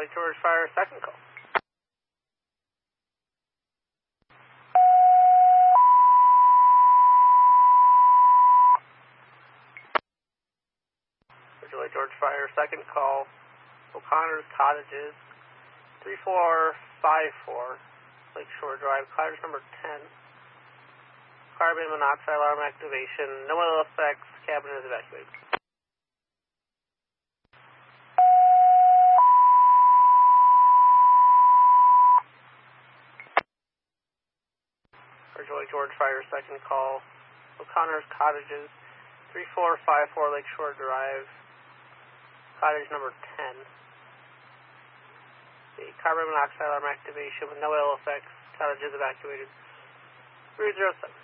Lake George Fire, second call. Lake George Fire, second call. O'Connor's Cottages, 3454 Lakeshore Drive, cottage number 10. Carbon monoxide alarm activation, no ill effects, cabin is evacuated. Lake George Fire, second call. O'Connor's Cottages, 3454 Lakeshore Drive, cottage number 10. The carbon monoxide alarm activation with no ill effects, cottage is evacuated. 307.